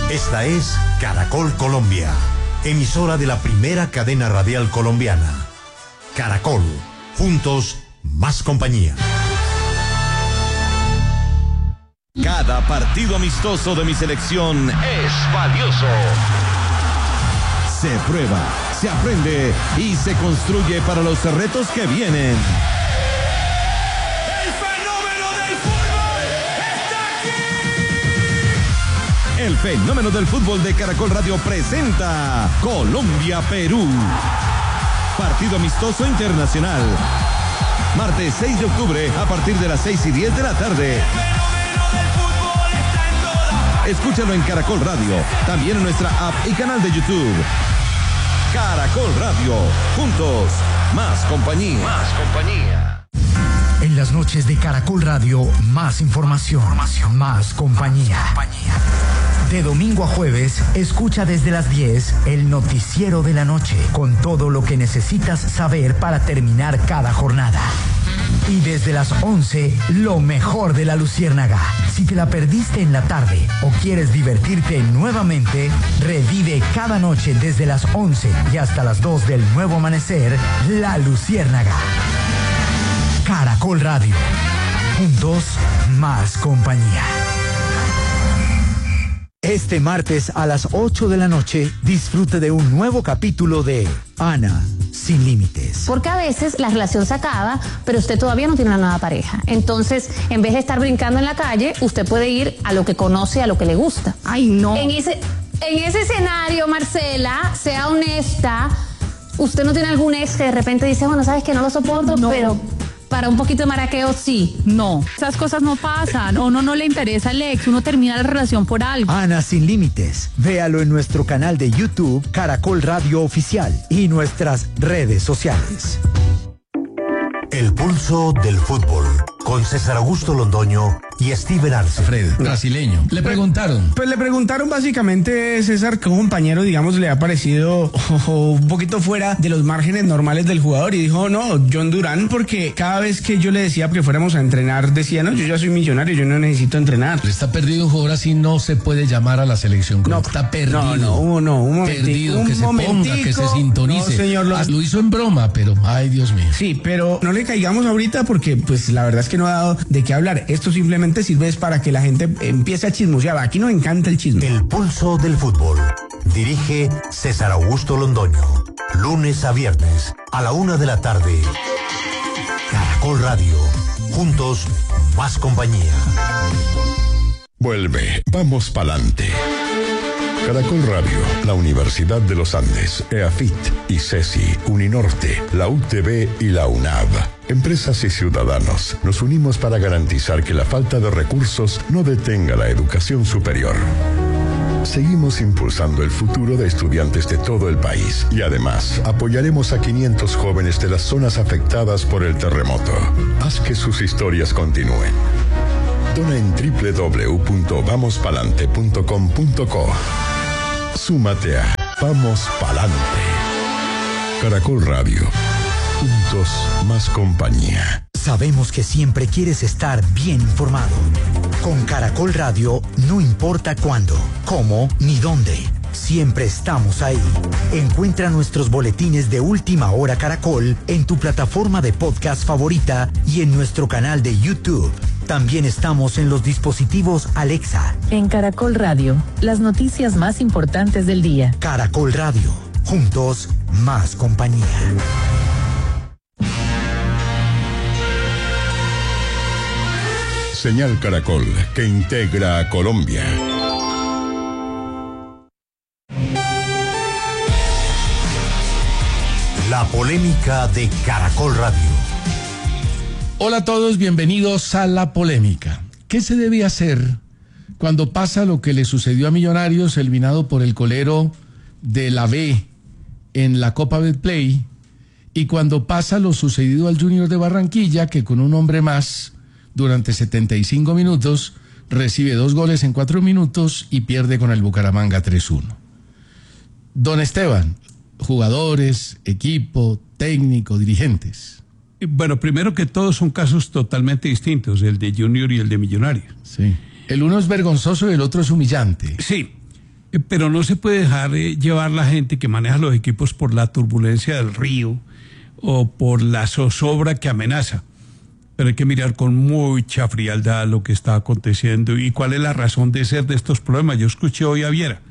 Esta es Caracol Colombia, emisora de la primera cadena radial colombiana. Caracol, juntos, más compañía. Cada partido amistoso de mi selección es valioso. Se prueba, se aprende y se construye para los retos que vienen. ¡El fenómeno del fútbol está aquí! El fenómeno del fútbol de Caracol Radio presenta Colombia-Perú. Partido amistoso internacional. Martes 6 de octubre a partir de las 6:10 de la tarde. Escúchalo en Caracol Radio, también en nuestra app y canal de YouTube. Caracol Radio, juntos, más compañía. Más compañía. En las noches de Caracol Radio, más información, más compañía. De domingo a jueves, escucha desde las 10 el noticiero de la noche, con todo lo que necesitas saber para terminar cada jornada. Y desde las 11, lo mejor de la Luciérnaga. Si te la perdiste en la tarde o quieres divertirte nuevamente, revive cada noche desde las 11 y hasta las 2 del nuevo amanecer, La Luciérnaga. Caracol Radio. Juntos, más compañía. Este martes a las 8 de la noche, disfrute de un nuevo capítulo de Ana Sin Límites. Porque a veces la relación se acaba, pero usted todavía no tiene una nueva pareja. Entonces, en vez de estar brincando en la calle, usted puede ir a lo que conoce, a lo que le gusta. Ay, no. En ese escenario, Marcela, sea honesta. Usted no tiene algún ex que de repente dice, bueno, sabes que no lo soporto, no, pero para un poquito de maraqueo, sí. No, esas cosas no pasan. O no le interesa el ex, uno termina la relación por algo. Ana Sin Límites. Véalo en nuestro canal de YouTube, Caracol Radio Oficial, y nuestras redes sociales. El pulso del fútbol, con César Augusto Londoño y Steven Arce. Fred, brasileño. Le preguntaron. Pues le preguntaron básicamente, César, que un compañero, digamos, le ha parecido un poquito fuera de los márgenes normales del jugador, y dijo, no, John Durán, porque cada vez que yo le decía que fuéramos a entrenar, decía, no, yo ya soy millonario, yo no necesito entrenar. Está perdido un jugador así, no se puede llamar a la selección. No, está perdido. un momentico. Perdido, que se ponga, que se sintonice. No, señor, lo hizo en broma, pero, ay, Dios mío. Sí, pero no le caigamos ahorita porque, pues, la verdad es que no ha dado de qué hablar. Esto simplemente sirve es para que la gente empiece a chismosear. Aquí nos encanta el chisme. El pulso del fútbol. Dirige César Augusto Londoño. Lunes a viernes a la 1 de la tarde. Caracol Radio. Juntos, más compañía. Vuelve, vamos pa'lante. Caracol Radio, la Universidad de los Andes, EAFIT, ICESI, Uninorte, la UTB y la UNAV. Empresas y ciudadanos, nos unimos para garantizar que la falta de recursos no detenga la educación superior. Seguimos impulsando el futuro de estudiantes de todo el país y además apoyaremos a 500 jóvenes de las zonas afectadas por el terremoto. Haz que sus historias continúen. Dona en www.vamospalante.com.co. Súmate a Vamos Palante. Caracol Radio. Juntos, más compañía. Sabemos que siempre quieres estar bien informado. Con Caracol Radio, no importa cuándo, cómo ni dónde. Siempre estamos ahí. Encuentra nuestros boletines de Última Hora Caracol en tu plataforma de podcast favorita y en nuestro canal de YouTube. También estamos en los dispositivos Alexa. En Caracol Radio, las noticias más importantes del día. Caracol Radio, juntos, más compañía. Señal Caracol, que integra a Colombia. La polémica de Caracol Radio. Hola a todos, bienvenidos a La Polémica. ¿Qué se debe hacer cuando pasa lo que le sucedió a Millonarios, eliminado por el colero de la B en la Copa Betplay, y cuando pasa lo sucedido al Junior de Barranquilla, que con un hombre más durante 75 minutos recibe 2 goles en 4 minutos y pierde con el Bucaramanga 3-1? Don Esteban, jugadores, equipo, técnico, dirigentes. Bueno, primero que todo son casos totalmente distintos, el de Junior y el de Millonarios. Sí. El uno es vergonzoso y el otro es humillante. Sí. Pero no se puede dejar llevar la gente que maneja los equipos por la turbulencia del río o por la zozobra que amenaza. Pero hay que mirar con mucha frialdad lo que está aconteciendo y cuál es la razón de ser de estos problemas. Yo escuché hoy a Viera.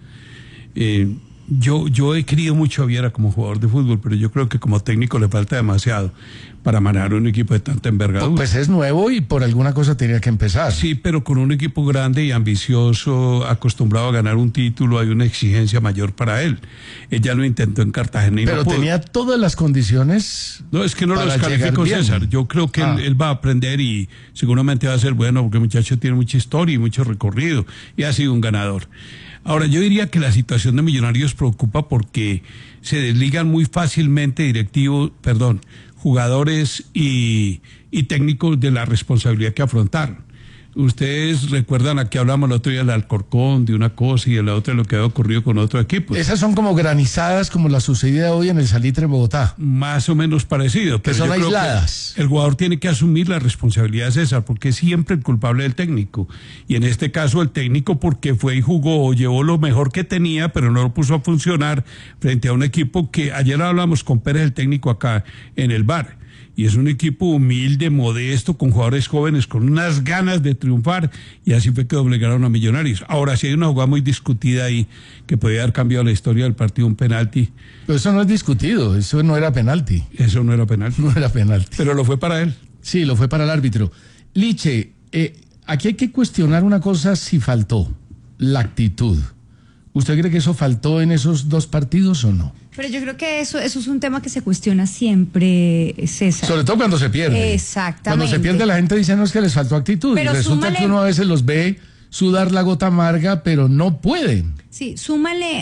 Yo he querido mucho a Viera como jugador de fútbol, pero yo creo que como técnico le falta demasiado para manejar un equipo de tanta envergadura. Pues es nuevo y por alguna cosa tenía que empezar. Sí, pero con un equipo grande y ambicioso, acostumbrado a ganar un título, hay una exigencia mayor para él. Ella lo intentó en Cartagena y pero no pudo. tenía todas las condiciones. No, es que no lo para descalifico, llegar bien. César. Yo creo que él va a aprender y seguramente va a ser bueno porque el muchacho tiene mucha historia y mucho recorrido y ha sido un ganador. Ahora, yo diría que la situación de Millonarios preocupa porque se desligan muy fácilmente jugadores y técnicos de la responsabilidad que afrontaron. Ustedes recuerdan aquí hablamos el otro día del Alcorcón, de una cosa y de la otra, lo que había ocurrido con otro equipo. Esas son como granizadas como la sucedida hoy en el Salitre en Bogotá. Más o menos parecido. Que pero son yo creo aisladas. que el jugador tiene que asumir la responsabilidad, César, porque es siempre el culpable del técnico. Y en este caso el técnico porque fue y jugó, llevó lo mejor que tenía, pero no lo puso a funcionar frente a un equipo que ayer hablamos con Pérez, el técnico acá en el bar. Y es un equipo humilde, modesto, con jugadores jóvenes, con unas ganas de triunfar, y así fue que doblegaron a Millonarios. Ahora, sí hay una jugada muy discutida ahí, que podría haber cambiado la historia del partido, un penalti. Pero eso no es discutido, eso no era penalti. Eso no era penalti. No era penalti. Pero lo fue para él. Sí, lo fue para el árbitro. Liche, aquí hay que cuestionar una cosa si faltó, la actitud. ¿Usted cree que eso faltó en esos dos partidos o no? Pero yo creo que eso es un tema que se cuestiona siempre, César. Sobre todo cuando se pierde. Exactamente. Cuando se pierde la gente dice no es que les faltó actitud. Pero y resulta que uno a veces los ve sudar la gota amarga, pero no pueden. Sí, súmale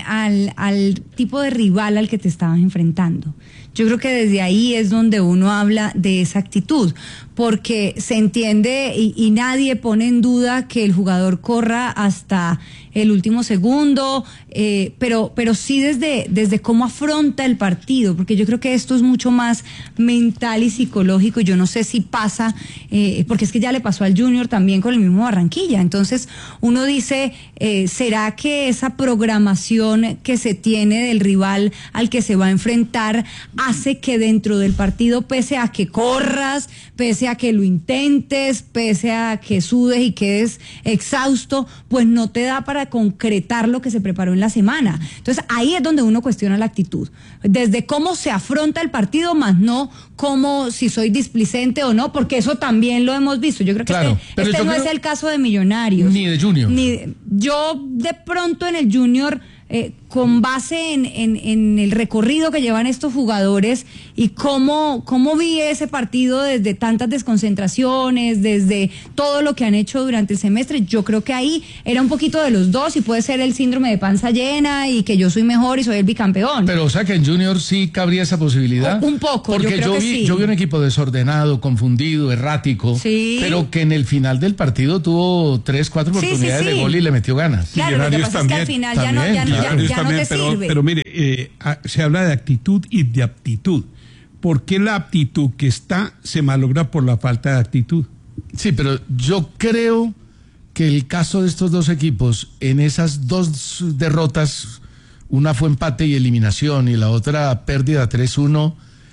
al tipo de rival al que te estabas enfrentando. Yo creo que desde ahí es donde uno habla de esa actitud, porque se entiende y nadie pone en duda que el jugador corra hasta el último segundo, pero sí desde cómo afronta el partido, porque yo creo que esto es mucho más mental y psicológico. Yo no sé si pasa, porque es que ya le pasó al Junior también con el mismo Barranquilla. Entonces uno dice, ¿será que esa programación que se tiene del rival al que se va a enfrentar hace que dentro del partido, pese a que corras, pese a que lo intentes, pese a que sudes y quedes exhausto, pues no te da para concretar lo que se preparó en la semana? Entonces ahí es donde uno cuestiona la actitud, desde cómo se afronta el partido, más no cómo, si soy displicente o no, porque eso también lo hemos visto. Yo creo que claro, este no es el caso de Millonarios. Ni de Junior. Yo de pronto en el Junior, con base en el recorrido que llevan estos jugadores y cómo vi ese partido desde tantas desconcentraciones, desde todo lo que han hecho durante el semestre, yo creo que ahí era un poquito de los dos y puede ser el síndrome de panza llena y que yo soy mejor y soy el bicampeón. Pero o sea que en Junior sí cabría esa posibilidad. Un poco, porque yo vi un equipo desordenado, confundido, errático, sí, pero que en el final del partido tuvo 3-4 oportunidades de gol y le metió ganas. Claro, lo que pasa es que al final ya no te sirve. Pero mire, se habla de actitud y de aptitud. ¿Por qué la aptitud que está se malogra por la falta de actitud? Sí, pero yo creo que el caso de estos dos equipos, en esas dos derrotas, una fue empate y eliminación y la otra pérdida 3-1,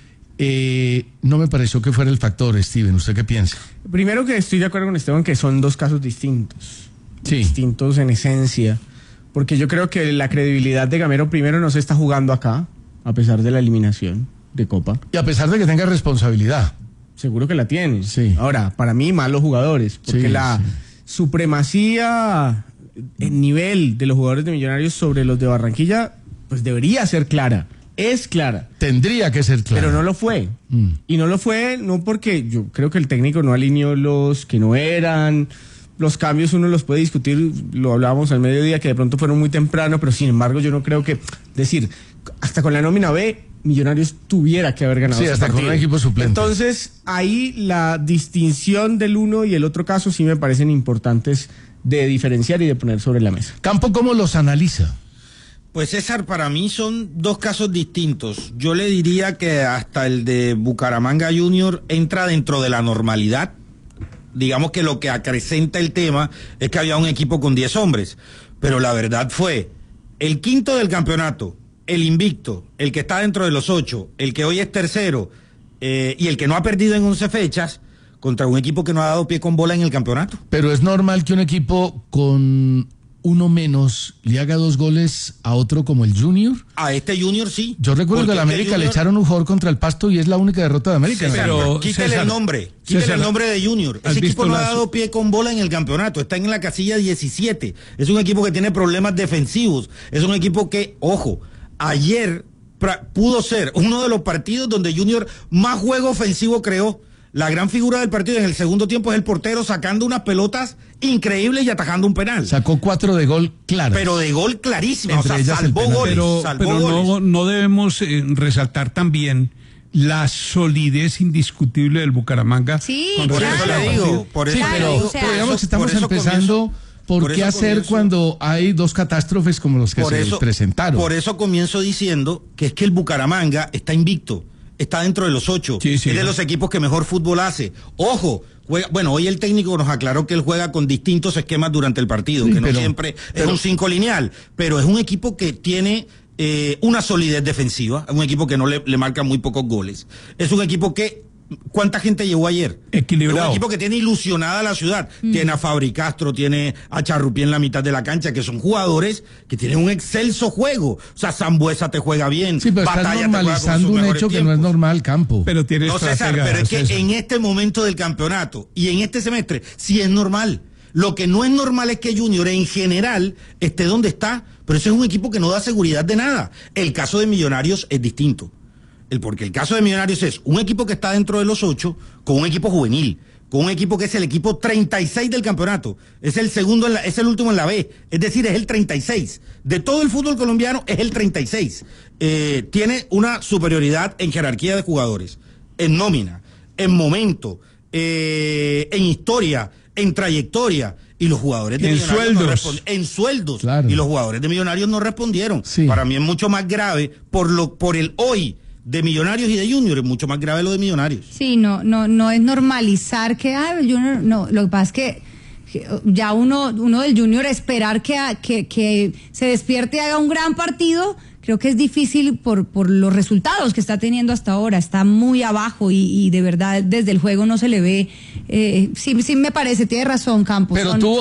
no me pareció que fuera el factor, Steven. ¿Usted qué piensa? Primero que estoy de acuerdo con Esteban que son dos casos distintos. Sí. Distintos en esencia. Porque yo creo que la credibilidad de Gamero primero no se está jugando acá, a pesar de la eliminación de Copa. Y a pesar de que tenga responsabilidad. Seguro que la tiene. Sí. Ahora, para mí, malos jugadores. Porque la supremacía en nivel de los jugadores de Millonarios sobre los de Barranquilla, pues debería ser clara. Es clara. Tendría que ser clara. Pero no lo fue. Y no lo fue, no porque yo creo que el técnico no alineó los que no eran. Los cambios uno los puede discutir, lo hablábamos al mediodía, que de pronto fueron muy temprano, pero sin embargo yo no creo que, decir, hasta con la nómina B, Millonarios tuviera que haber ganado. Sí, hasta con un equipo suplente. Entonces, ahí la distinción del uno y el otro caso sí me parecen importantes de diferenciar y de poner sobre la mesa. Campo, ¿cómo los analiza? Pues César, para mí son dos casos distintos. Yo le diría que hasta el de Bucaramanga Junior entra dentro de la normalidad. Digamos que lo que acrecenta el tema es que había un equipo con 10 hombres, pero la verdad fue el quinto del campeonato, el invicto, el que está dentro de los 8, el que hoy es tercero y el que no ha perdido en 11 fechas, contra un equipo que no ha dado pie con bola en el campeonato. Pero es normal que un equipo con uno menos le haga 2 goles a otro como el Junior. A este Junior sí. Yo recuerdo que a la América le echaron un jugador contra el Pasto y es la única derrota de América. Pero quítele el nombre de Junior. Ese equipo no ha dado pie con bola en el campeonato, está en la casilla 17. Es un equipo que tiene problemas defensivos. Es un equipo que, ojo, ayer pudo ser uno de los partidos donde Junior más juego ofensivo creó. La gran figura del partido en el segundo tiempo es el portero sacando unas pelotas increíbles y atajando un penal. Sacó 4 de gol claras. Pero de gol clarísimo, o sea, salvó goles. Pero no debemos resaltar también la solidez indiscutible del Bucaramanga. Sí, por eso le digo. Digamos que estamos empezando... ¿Por qué hacer cuando hay 2 catástrofes como los que se presentaron? Por eso comienzo diciendo que es que el Bucaramanga está invicto. Está dentro de los 8. Sí. Es de los equipos que mejor fútbol hace. Ojo, hoy el técnico nos aclaró que él juega con distintos esquemas durante el partido, que no siempre es un 5 lineal, pero es un equipo que tiene una solidez defensiva, es un equipo que no le marca muy pocos goles. Es un equipo que ¿cuánta gente llegó ayer? Equilibrado. Es un equipo que tiene ilusionada la ciudad. Tiene a Fabri Castro, tiene a Charrupié en la mitad de la cancha, que son jugadores que tienen un excelso juego. O sea, Sambuesa te juega bien. Sí, pero estás normalizando un hecho que no es normal, Campo. Pero tiene César, pero es que en este momento del campeonato y en este semestre sí es normal. Lo que no es normal es que Junior en general esté donde está, pero ese es un equipo que no da seguridad de nada. El caso de Millonarios es distinto. Porque el caso de Millonarios es un equipo que está dentro de los 8 con un equipo juvenil, con un equipo que es el equipo 36 del campeonato, es el segundo, es el último en la B, es decir, es el 36. De todo el fútbol colombiano es el 36. Tiene una superioridad en jerarquía de jugadores, en nómina, en momento, en historia, en trayectoria. Y los jugadores de Millonarios en sueldos. Claro. Y los jugadores de Millonarios no respondieron. Sí. Para mí es mucho más grave por el hoy de Millonarios y de Junior, es mucho más grave lo de Millonarios. Sí, no es normalizar que Junior, no, lo que pasa es que ya uno del Junior esperar que se despierte y haga un gran partido, creo que es difícil por los resultados que está teniendo hasta ahora. Está muy abajo y de verdad desde el juego no se le ve. Sí me parece, tiene razón, Campos. Pero no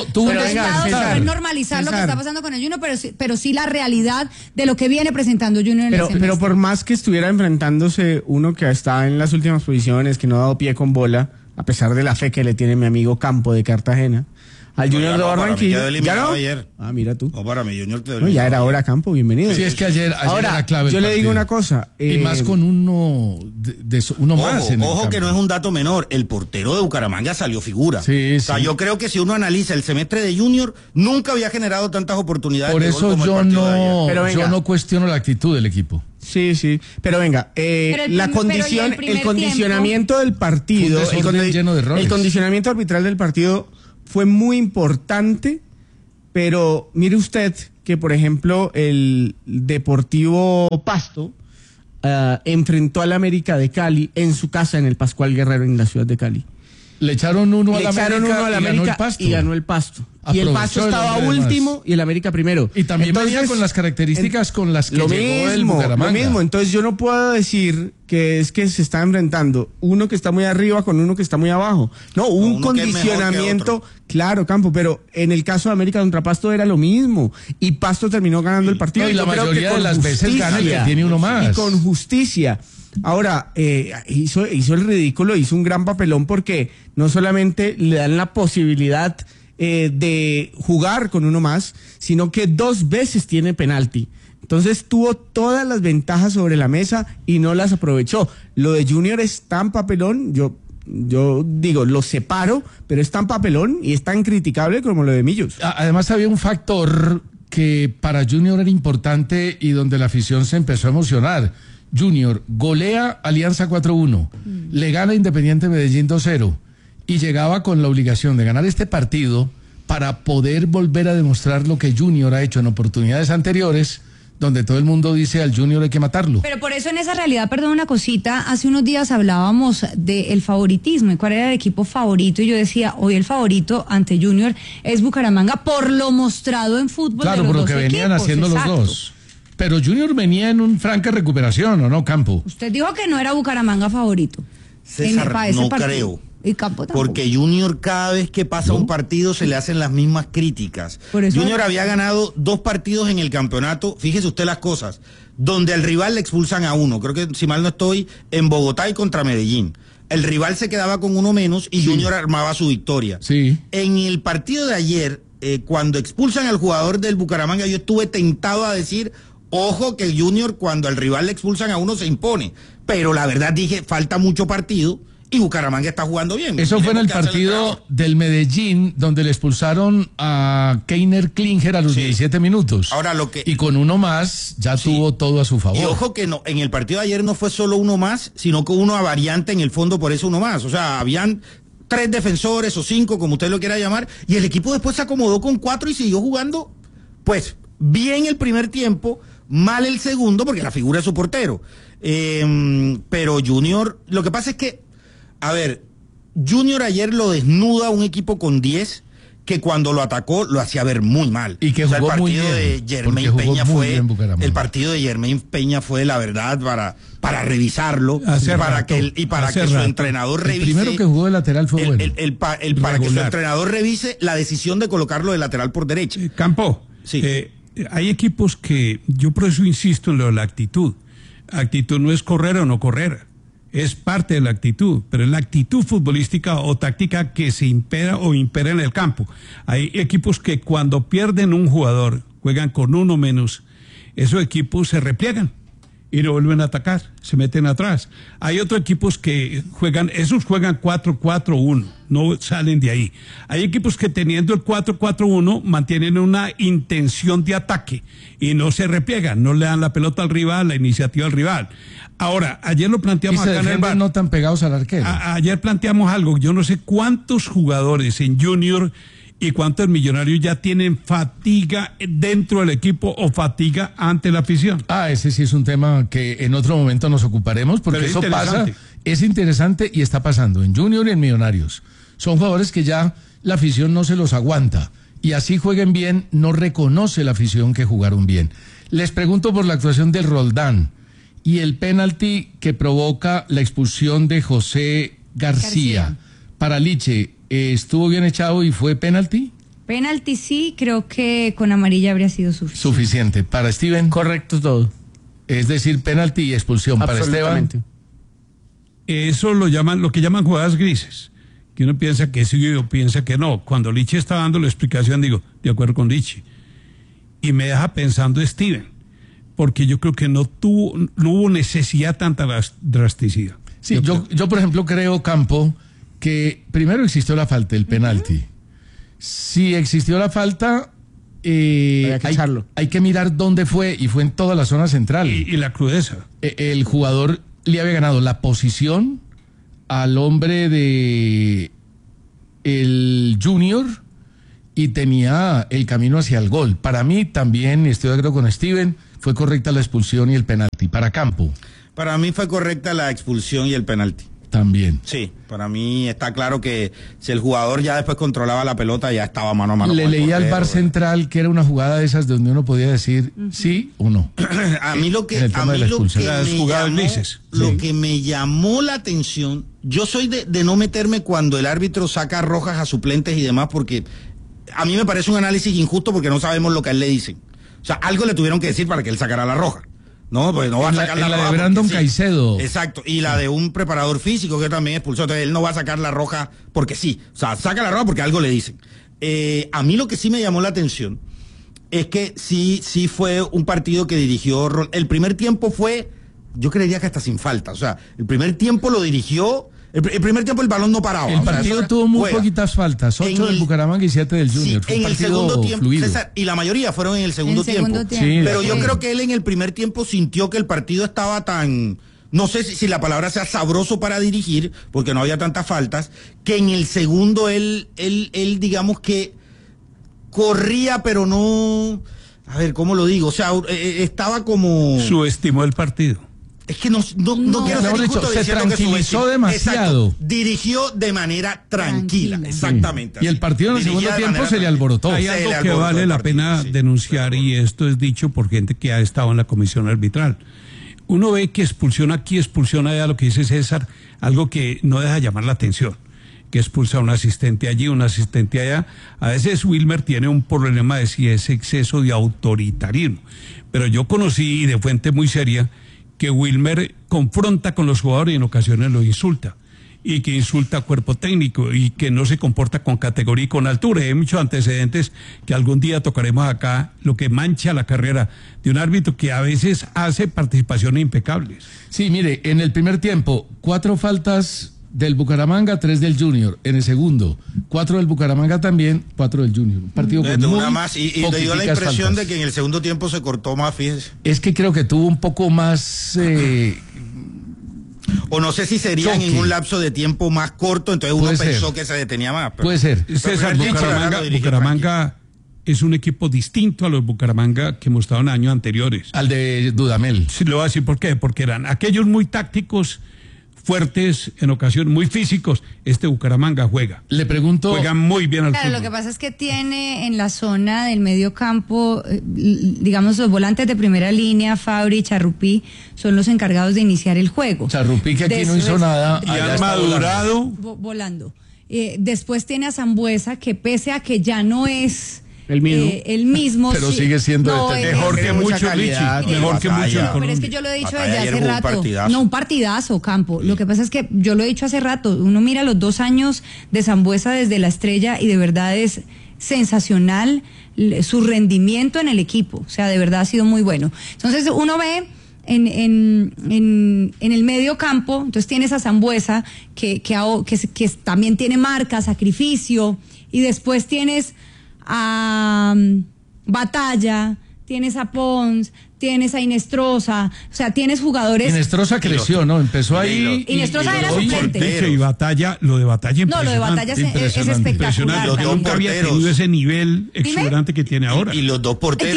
es normalizar lo que está pasando con el Junior, pero sí la realidad de lo que viene presentando Junior en el semestre. Pero por más que estuviera enfrentándose uno que está en las últimas posiciones, que no ha dado pie con bola, a pesar de la fe que le tiene mi amigo Campo de Cartagena, al Junior de Barranquilla. ¿Ya no? Ayer. Mira tú. No, para mí Junior quedó eliminado. Ya era hora, Campo, bienvenido. Sí, es que ayer ahora, era clave. Yo le digo una cosa. Y más con uno más. Ojo que no es un dato menor. El portero de Bucaramanga salió figura. Sí, o sea, yo creo que si uno analiza el semestre de Junior, nunca había generado tantas oportunidades. Por eso yo no cuestiono la actitud del equipo. Sí, pero venga, la condición, el condicionamiento del partido, el condicionamiento arbitral del partido fue muy importante, pero mire usted que, por ejemplo, el Deportivo Pasto enfrentó al América de Cali en su casa, en el Pascual Guerrero, en la ciudad de Cali. Le echaron uno al América y ganó el Pasto. Y el Pasto estaba último y el América primero. Y también venía con las características con las que llegó el Bucaramanga. Lo mismo, entonces yo no puedo decir que es que se está enfrentando uno que está muy arriba con uno que está muy abajo. No, un condicionamiento, claro, Campo, pero en el caso de América contra Pasto era lo mismo. Y Pasto terminó ganando el partido. Y la mayoría de las veces gana el que tiene uno más. Y con justicia. Ahora, hizo el ridículo, hizo un gran papelón porque no solamente le dan la posibilidad de jugar con uno más, sino que 2 veces tiene penalti. Entonces tuvo todas las ventajas sobre la mesa y no las aprovechó. Lo de Junior es tan papelón, yo digo, lo separo, pero es tan papelón y es tan criticable como lo de Millos. Además había un factor que para Junior era importante y donde la afición se empezó a emocionar. Junior golea Alianza 4-1, le gana Independiente Medellín 2-0 y llegaba con la obligación de ganar este partido para poder volver a demostrar lo que Junior ha hecho en oportunidades anteriores, donde todo el mundo dice al Junior hay que matarlo. Pero por eso en esa realidad, perdón una cosita, hace unos días hablábamos del favoritismo y cuál era el equipo favorito y yo decía, hoy el favorito ante Junior es Bucaramanga por lo mostrado en fútbol. Claro, de los por lo dos que venían equipos, haciendo exacto. los dos. Pero Junior venía en un franca recuperación, ¿o no, Campo? Usted dijo que no era Bucaramanga favorito. César, no creo. Y Campo tampoco. Porque Junior cada vez que pasa un partido se le hacen las mismas críticas. Por eso Junior había ganado 2 partidos en el campeonato, fíjese usted las cosas, donde al rival le expulsan a uno, creo que si mal no estoy, en Bogotá y contra Medellín. El rival se quedaba con uno menos y Junior armaba su victoria. Sí. En el partido de ayer, cuando expulsan al jugador del Bucaramanga, yo estuve tentado a decir, ojo que el Junior cuando al rival le expulsan a uno se impone. Pero la verdad dije, falta mucho partido. Y Bucaramanga está jugando bien. Eso fue en el partido del Medellín, donde le expulsaron a Keiner Klinger a los 17 minutos. Ahora y con uno más ya tuvo todo a su favor. Y ojo que no, en el partido de ayer no fue solo uno más, sino que uno a variante en el fondo, por eso uno más. O sea, habían 3 defensores o 5, como usted lo quiera llamar, y el equipo después se acomodó con 4 y siguió jugando, pues, bien el primer tiempo, mal el segundo, porque la figura es su portero. Pero Junior, lo que pasa es que, a ver, Junior ayer lo desnuda a un equipo con 10 que cuando lo atacó lo hacía ver muy mal. Y que jugó muy bien. El partido de Germain Peña fue la verdad para revisarlo, para que su entrenador revise. El primero que jugó de lateral fue bueno. Para que su entrenador revise la decisión de colocarlo de lateral por derecha. Campo, sí. Hay equipos que, yo por eso insisto en lo de la actitud. Actitud no es correr o no correr. Es parte de la actitud, pero es la actitud futbolística o táctica que se impera o impera en el campo. Hay equipos que cuando pierden un jugador, juegan con uno menos, esos equipos se repliegan y no vuelven a atacar, se meten atrás. Hay otros equipos que juegan 4-4-1, no salen de ahí. Hay equipos que teniendo el 4-4-1 mantienen una intención de ataque y no se repliegan, no le dan la pelota al rival, la iniciativa al rival. Ahora, ayer lo planteamos acá en el bar. No tan pegados al arquero. Ayer planteamos algo, yo no sé cuántos jugadores en Junior y cuántos Millonarios ya tienen fatiga dentro del equipo o fatiga ante la afición. Ese sí es un tema que en otro momento nos ocuparemos, porque eso pasa, es interesante y está pasando en Junior y en Millonarios. Son jugadores que ya la afición no se los aguanta y así jueguen bien, no reconoce la afición que jugaron bien. Les pregunto por la actuación del Roldán y el penalti que provoca la expulsión de José García. Para Liche, ¿estuvo bien echado y fue penalti? Penalti sí, creo que con amarilla habría sido suficiente. ¿Para Steven? Correcto todo. Es decir, penalti y expulsión. ¿Para Esteban? Eso lo que llaman jugadas grises. Que uno piensa que sí o piensa que no. Cuando Liche está dando la explicación, digo, de acuerdo con Liche. Y me deja pensando Steven. Porque yo creo que no hubo necesidad tanta drasticidad. Sí, yo por ejemplo creo, Campo, que primero existió la falta, el penalti. Si existió la falta, hay que mirar dónde fue, y fue en toda la zona central. Y la crudeza. El jugador le había ganado la posición al hombre de el Junior y tenía el camino hacia el gol. Para mí también, estoy de acuerdo con Steven, fue correcta la expulsión y el penalti. Para Campo. Para mí fue correcta la expulsión y el penalti. También. Sí, para mí está claro que si el jugador ya después controlaba la pelota, ya estaba mano a mano. Le leí al VAR central que era una jugada de esas donde uno podía decir sí o no. A mí lo que me llamó la atención, yo soy de no meterme cuando el árbitro saca rojas a suplentes y demás, porque a mí me parece un análisis injusto porque no sabemos lo que a él le dicen. O sea, algo le tuvieron que decir para que él sacara la roja. No, pues no va a sacar la roja. La de Brandon Caicedo. Exacto. Y la de un preparador físico que también expulsó. Entonces él no va a sacar la roja porque sí. O sea, saca la roja porque algo le dicen. A mí lo que sí me llamó la atención es que sí fue un partido que dirigió. El primer tiempo fue, yo creería que hasta sin falta. O sea, el primer tiempo lo dirigió. El primer tiempo el balón no paraba. El partido tuvo muy poquitas faltas, 8 del Bucaramanga y 7 del Junior. Sí, en el segundo tiempo, César, y la mayoría fueron en el segundo tiempo. Sí, pero yo creo que él en el primer tiempo sintió que el partido estaba tan, no sé si la palabra sea sabroso para dirigir, porque no había tantas faltas, que en el segundo él digamos que corría, pero no a ver, ¿cómo lo digo? O sea, estaba como... Subestimó el partido. Es que no quiero ser injusto se diciendo que tranquilizó demasiado. Exacto, dirigió de manera tranquila. Exactamente. Sí. Y el partido en el segundo tiempo se le alborotó. Hay algo que vale la pena denunciar, y esto es dicho por gente que ha estado en la comisión arbitral. Uno ve que expulsión aquí, expulsión allá, lo que dice César, algo que no deja llamar la atención, que expulsa a un asistente allí, un asistente allá. A veces Wilmer tiene un problema de si es exceso de autoritarismo, pero yo conocí de fuente muy seria que Wilmer confronta con los jugadores y en ocasiones los insulta, y que insulta a cuerpo técnico y que no se comporta con categoría y con altura. Hay muchos antecedentes que algún día tocaremos acá, lo que mancha la carrera de un árbitro que a veces hace participaciones impecables. Sí, mire, en el primer tiempo, 4 faltas del Bucaramanga, 3 del Junior. En el segundo, 4 del Bucaramanga también, 4 del Junior. Un partido con muy una más, y te dio la impresión faltas. de que en el segundo tiempo se cortó más, fíjese. Es que creo que tuvo un poco más... o no sé si sería en un lapso de tiempo más corto, entonces uno pensó que se detenía más. Pero, puede ser. César, Bucaramanga es un equipo distinto a los Bucaramanga que hemos estado en años anteriores. Al de Dudamel. Sí, lo voy a decir por qué. Porque eran aquellos muy tácticos, fuertes, en ocasión muy físicos. Este Bucaramanga juega. Le pregunto... Juega muy bien al Claro, fútbol. lo que pasa es que tiene en la zona del medio campo, digamos, los volantes de primera línea, Fabri y Charrupí, son los encargados de iniciar el juego. Charrupí, que aquí no hizo nada. Y han madurado. Volando. Después tiene a Sambuesa, que pese a que ya no es... El mismo. Pero sigue siendo mejor que mucho, Richie. Mejor que mucho. Pero es que yo lo he dicho desde hace rato. No, un partidazo, Campo. Lo que pasa es que yo lo he dicho hace rato. Uno mira los 2 años de Sambuesa desde la Estrella y de verdad es sensacional su rendimiento en el equipo. O sea, de verdad ha sido muy bueno. Entonces uno ve en el medio campo, entonces tienes a Sambuesa que también tiene marca, sacrificio, y después tienes a Batalla, tienes a Pons, tienes a Inestrosa, o sea, tienes jugadores... Inestrosa creció, ¿no? Empezó ahí... Inestrosa era suplente. Y Batalla, lo de Batalla No, lo de Batalla es espectacular. Nunca había tenido ese nivel exuberante que tiene ahora. Y los 2 porteros.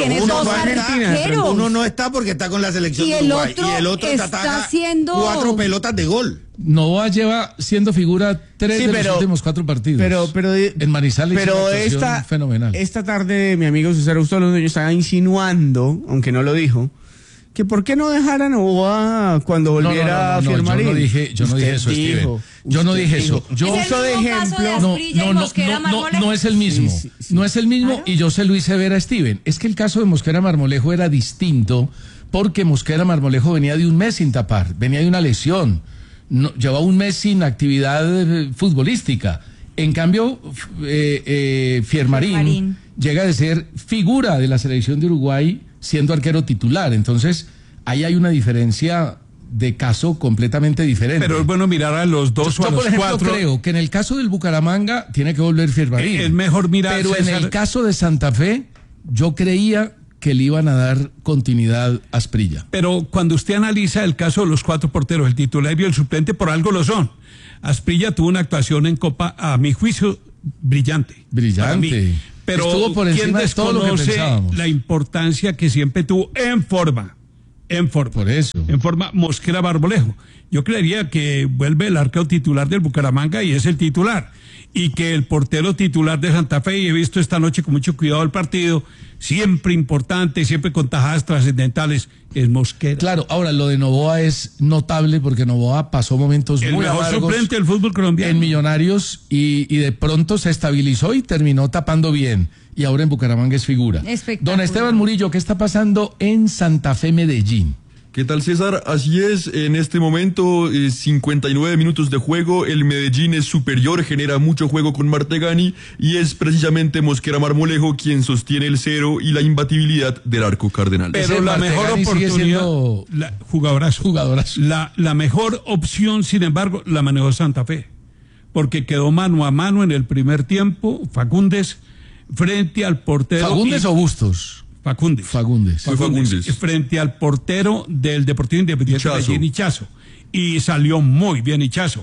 Uno no está porque está con la selección de Uruguay. Y el otro está haciendo 4 pelotas de gol. Novoa lleva siendo figura 3 de los últimos 4 partidos. Pero en Manizales pero fenomenal. Esta tarde mi amigo César Augusto Londoño estaba insinuando, aunque no lo dijo, que por qué no dejar a Novoa cuando volviera a firmar. Yo no dije eso, Steven. Yo no dije eso. Yo uso de ejemplo. No es el mismo. No es el mismo, y yo se lo hice ver a Steven. Es que el caso de Mosquera Marmolejo era distinto, porque Mosquera Marmolejo venía de un mes sin tapar, venía de una lesión. No, llevaba un mes sin actividad futbolística. En cambio, Fiermarín llega de ser figura de la selección de Uruguay siendo arquero titular. Entonces, ahí hay una diferencia de caso completamente diferente. Pero es bueno mirar a los 2 o a los 4. Por ejemplo, creo que en el caso del Bucaramanga tiene que volver Fiermarín. Es mejor mirar. Pero en el caso de Santa Fe, yo creía que le iban a dar continuidad a Asprilla. Pero cuando usted analiza el caso de los 4 porteros, el titular y el suplente, por algo lo son. Asprilla tuvo una actuación en Copa, a mi juicio, brillante. Pero estuvo por encima de todo lo que pensábamos. La importancia que siempre tuvo en forma. Por eso. En forma Mosquera Marmolejo. Yo creería que vuelve el arquero titular del Bucaramanga y es el titular. Y que el portero titular de Santa Fe, y he visto esta noche con mucho cuidado el partido, siempre importante, siempre con tajadas trascendentales, es Mosquera. Claro, ahora lo de Novoa es notable porque Novoa pasó momentos muy amargos. El mejor suplente del fútbol colombiano. En Millonarios y de pronto se estabilizó y terminó tapando bien. Y ahora en Bucaramanga es figura. Don Esteban Murillo, ¿qué está pasando en Santa Fe, Medellín? ¿Qué tal, César? Así es, en este momento 59 minutos de juego, el Medellín es superior, genera mucho juego con Martegani y es precisamente Mosquera Marmolejo quien sostiene el 0 y la imbatibilidad del arco cardenal. Pero la mejor oportunidad, jugadorazo. La mejor opción, sin embargo, la manejó Santa Fe, porque quedó mano a mano en el primer tiempo Fagundes frente al portero. ¿Fagundes o Bustos? Fagundes. Frente al portero del Deportivo Independiente de Ichazo. Y salió muy bien Ichazo.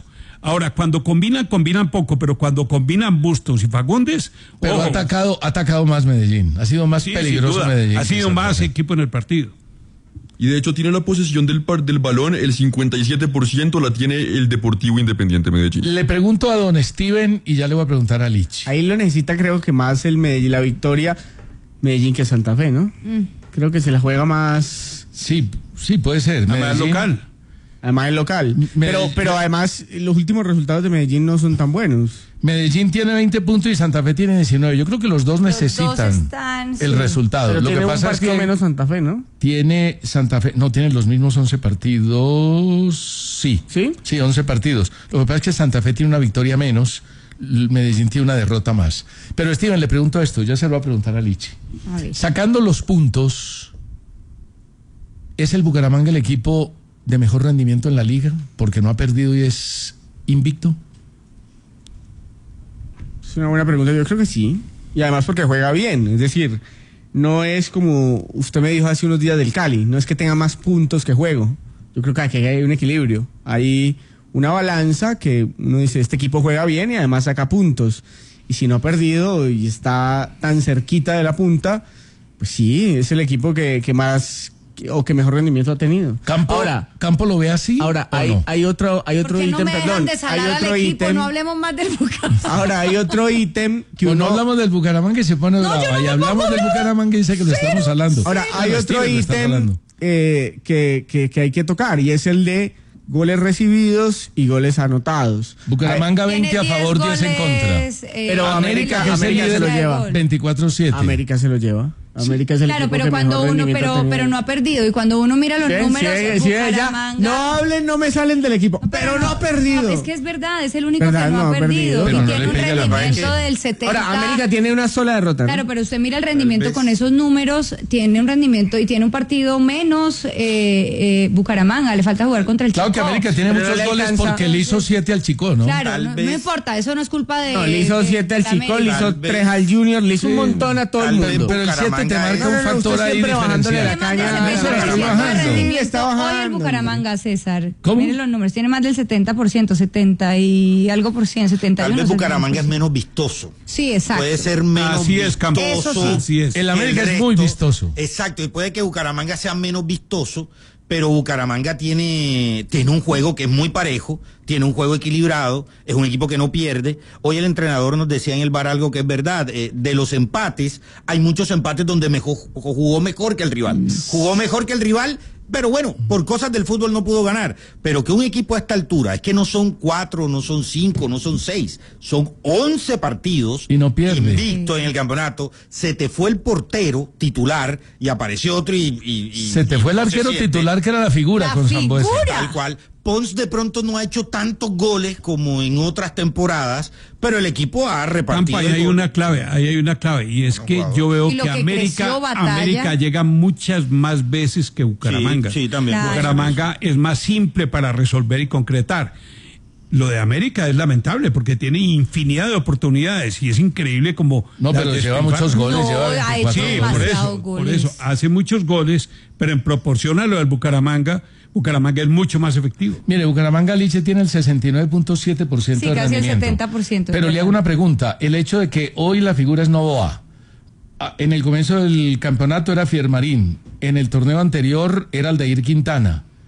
Ahora, cuando combinan poco, pero cuando combinan Bustos y Fagundes... Pero ha atacado más Medellín, ha sido más peligroso Medellín. Ha sido más equipo en el partido. Y de hecho tiene la posesión del balón, el 57% la tiene el Deportivo Independiente Medellín. Le pregunto a don Steven y ya le voy a preguntar a Lich. Ahí lo necesita creo que más el Medellín, la victoria Medellín que Santa Fe, ¿no? Creo que se la juega más... Sí, puede ser. Además local. Además es local. Pero además los últimos resultados de Medellín no son tan buenos. Medellín tiene 20 puntos y Santa Fe tiene 19. Yo creo que los dos necesitan el resultado. Pero lo tiene que pasa un partido es que menos Santa Fe, ¿no? Tiene Santa Fe, no tiene los mismos 11 partidos. Sí, 11 partidos. Lo que pasa es que Santa Fe tiene una victoria menos, Medellín tiene una derrota más. Pero Steven, le pregunto esto, ya se lo va a preguntar a Lichi. Sacando los puntos, ¿es el Bucaramanga el equipo de mejor rendimiento en la liga? Porque no ha perdido y es invicto. Es una buena pregunta, yo creo que sí. Y además porque juega bien, es decir, no es como usted me dijo hace unos días del Cali, no es que tenga más puntos que juego. Yo creo que aquí hay un equilibrio, hay una balanza que uno dice, este equipo juega bien y además saca puntos. Y si no ha perdido y está tan cerquita de la punta, pues sí, es el equipo que más... o que mejor rendimiento ha tenido. ¿Campo lo ve así? Ahora, hay otro ítem, no me perdón. De Hay otro al equipo, ítem. no hablemos más del Bucaramanga. Ahora, hay otro ítem que no hablamos del Bucaramanga y se pone brava. Y hablamos del Bucaramanga y dice que lo estamos hablando. Ahora, hay otro ítem que hay que tocar y es el de goles recibidos y goles anotados. Bucaramanga 20 a favor, 10 en contra. Pero América se lo lleva. 24-7. América se lo lleva. América es el claro, equipo pero que cuando mejor uno, rendimiento pero no ha perdido, y cuando uno mira los números, Bucaramanga, no hablen, no me salen del equipo, pero no ha perdido. No, es que es verdad, es el único que no ha perdido. Y tiene un rendimiento del 70. Ahora, América tiene una sola derrota, ¿no? Claro, pero usted mira el rendimiento con esos números, tiene un rendimiento y tiene un partido menos Bucaramanga, le falta jugar contra el Chico. Claro que América tiene muchos goles porque le hizo 7 al Chico, ¿no? Claro, no importa, eso no es culpa de... No, le hizo 7 al Chico, le hizo 3 al Junior, le hizo un montón a todo el mundo. Pero el 7 te marca un factor ahí diferencial. Hoy el Bucaramanga, César. Miren los números, tiene más del 70%, 70 y algo por ciento, 71%. Tal vez Bucaramanga es menos vistoso. Sí, exacto. Puede ser menos vistoso. Así es. El América es muy vistoso. Exacto, y puede que Bucaramanga sea menos vistoso, pero Bucaramanga tiene un juego que es muy parejo, tiene un juego equilibrado, es un equipo que no pierde. Hoy el entrenador nos decía en el bar algo que es verdad, de los empates, hay muchos empates donde jugó mejor que el rival. Jugó mejor que el rival, pero bueno, por cosas del fútbol no pudo ganar. Pero que un equipo a esta altura, es que no son 4, no son 5, no son 6, son 11 partidos y no pierde. Invicto en el campeonato, se te fue el portero titular y apareció otro y se te fue el arquero titular que era la figura con Sambuesa. Tal cual. Pons de pronto no ha hecho tantos goles como en otras temporadas, pero el equipo ha repartido. Ahí hay una clave, y es que yo veo que América llega muchas más veces que Bucaramanga. Sí, también. Claro. Bucaramanga es más simple para resolver y concretar. Lo de América es lamentable porque tiene infinidad de oportunidades y es increíble como... No, pero lleva muchos goles, lleva 24 sí, por eso, hace muchos goles, pero en proporción a lo del Bucaramanga es mucho más efectivo. Mire, Bucaramanga Liche tiene el 69.7% de casi rendimiento. El 70%. Pero le hago una pregunta, el hecho de que hoy la figura es Novoa, en el comienzo del campeonato era Fiermarín, en el torneo anterior era Aldair Quintana,